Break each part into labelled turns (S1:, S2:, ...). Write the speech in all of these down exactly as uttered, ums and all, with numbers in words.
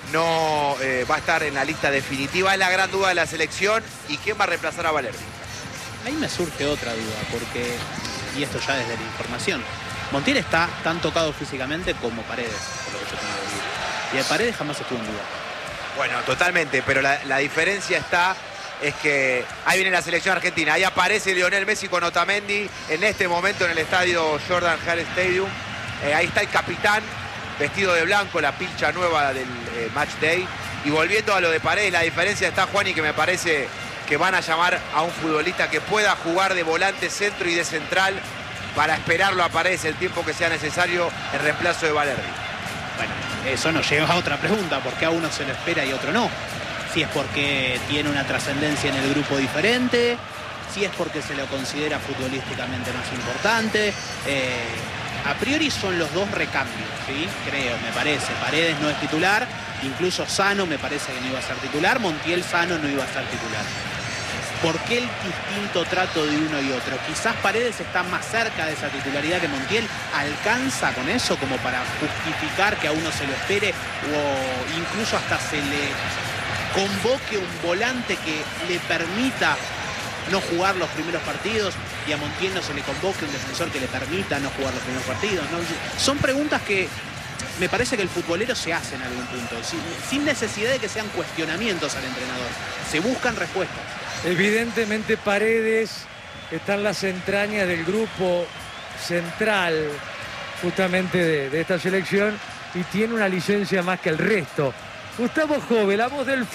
S1: no eh, va a estar en la lista definitiva. Es la gran duda de la selección. ¿Y quién va a reemplazar a Valerdi?
S2: Ahí me surge otra duda, porque, y esto ya desde la información, Montiel está tan tocado físicamente como Paredes, por lo que yo tengo que decir. Y de Paredes jamás estuvo en duda.
S1: Bueno, totalmente, pero la, la diferencia está, es que ahí viene la selección argentina, ahí aparece Lionel Messi con Otamendi en este momento en el estadio Jordan Hare Stadium. Eh, ahí está el capitán, vestido de blanco, la pilcha nueva del eh, Match Day. Y volviendo a lo de Paredes, la diferencia está, Juan, y que me parece que van a llamar a un futbolista que pueda jugar de volante, centro y de central para esperarlo a Paredes el tiempo que sea necesario en reemplazo de Valerdi.
S2: Bueno, eso nos lleva a otra pregunta, ¿por qué a uno se lo espera y a otro no? Si es porque tiene una trascendencia en el grupo diferente, si es porque se lo considera futbolísticamente más importante. Eh, a priori son los dos recambios, ¿sí? Creo, me parece. Paredes no es titular, incluso Sano me parece que no iba a ser titular, Montiel Sano no iba a ser titular. ¿Por qué el distinto trato de uno y otro? Quizás Paredes está más cerca de esa titularidad que Montiel. ¿Alcanza con eso como para justificar que a uno se lo espere o incluso hasta se le convoque un volante que le permita no jugar los primeros partidos y a Montiel no se le convoque un defensor que le permita no jugar los primeros partidos, ¿no? Son preguntas que me parece que el futbolero se hace en algún punto, sin, sin necesidad de que sean cuestionamientos al entrenador. Se buscan respuestas.
S3: Evidentemente Paredes está en las entrañas del grupo central justamente de, de esta selección y tiene una licencia más que el resto. Gustavo Jove, la voz del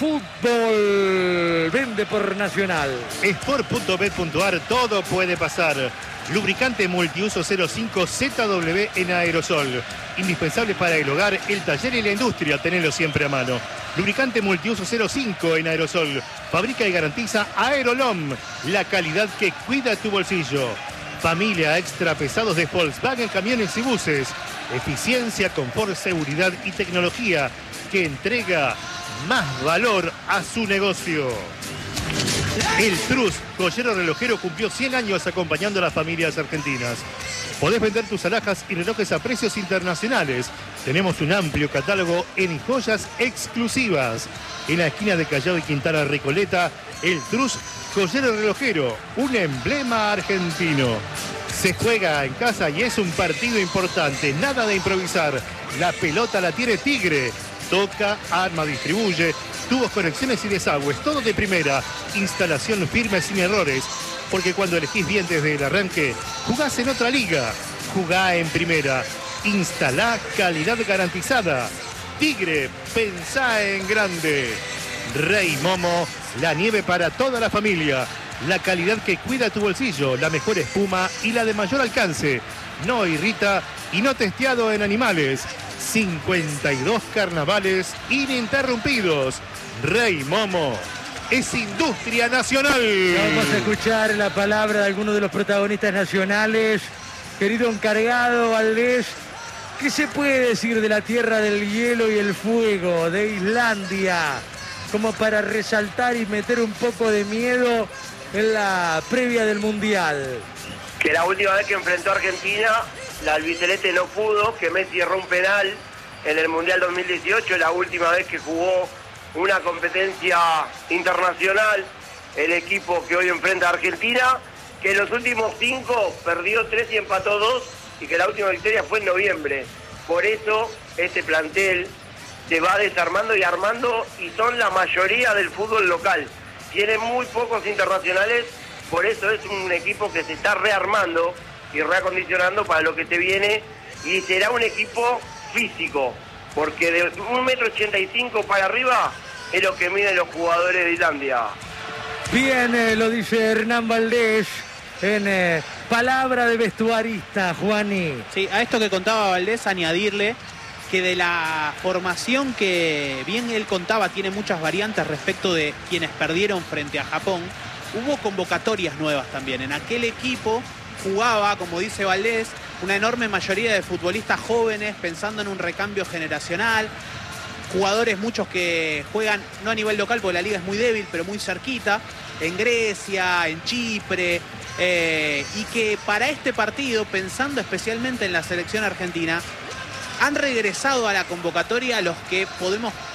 S3: fútbol, vende por Nacional.
S4: Sport punto bet punto ar, todo puede pasar. Lubricante multiuso cero cinco Z W en aerosol. Indispensable para el hogar, el taller y la industria. Tenelo siempre a mano. Lubricante multiuso cero cinco en aerosol. Fabrica y garantiza Aerolom. La calidad que cuida tu bolsillo. Familia extra pesados de Volkswagen Camiones y Buses. Eficiencia, confort, seguridad y tecnología que entrega más valor a su negocio. El Trus, joyero relojero, cumplió cien años acompañando a las familias argentinas. Podés vender tus alhajas y relojes a precios internacionales. Tenemos un amplio catálogo en joyas exclusivas. En la esquina de Callao y Quintana Recoleta, el Trus, joyero relojero, un emblema argentino. Se juega en casa y es un partido importante, nada de improvisar. La pelota la tiene Tigre. Toca, arma, distribuye, tubos, conexiones y desagües, todo de primera. Instalación firme sin errores, porque cuando elegís bien desde el arranque, jugás en otra liga. Jugá en primera. Instalá calidad garantizada. Tigre, pensá en grande. Rey Momo, la nieve para toda la familia. La calidad que cuida tu bolsillo, la mejor espuma y la de mayor alcance. No irrita y no testeado en animales. cincuenta y dos carnavales ininterrumpidos. Rey Momo es industria nacional.
S3: Vamos a escuchar la palabra de algunos de los protagonistas nacionales. Querido encargado Valdés, ¿qué se puede decir de la tierra del hielo y el fuego, de Islandia, como para resaltar y meter un poco de miedo en la previa del Mundial?
S5: Que la última vez que enfrentó a Argentina, la albiceleste no pudo, que Messi erró un penal en el Mundial dos mil dieciocho, la última vez que jugó una competencia internacional el equipo que hoy enfrenta a Argentina, que en los últimos cinco perdió tres y empató dos, y que la última victoria fue en noviembre. Por eso este plantel se va desarmando y armando, y son la mayoría del fútbol local. Tiene muy pocos internacionales, por eso es un equipo que se está rearmando y reacondicionando para lo que se viene, y será un equipo físico, porque de un metro ochenta y cinco para arriba es lo que miden los jugadores de Islandia.
S3: Bien, eh, lo dice Hernán Valdés en eh, palabra de vestuarista, Juani.
S2: Sí, a esto que contaba Valdés, añadirle que de la formación que bien él contaba tiene muchas variantes respecto de quienes perdieron frente a Japón. Hubo convocatorias nuevas también. En aquel equipo jugaba, como dice Valdés, una enorme mayoría de futbolistas jóvenes pensando en un recambio generacional. Jugadores muchos que juegan, no a nivel local porque la liga es muy débil, pero muy cerquita, en Grecia, en Chipre, eh, y que para este partido, pensando especialmente en la selección argentina, han regresado a la convocatoria los que podemos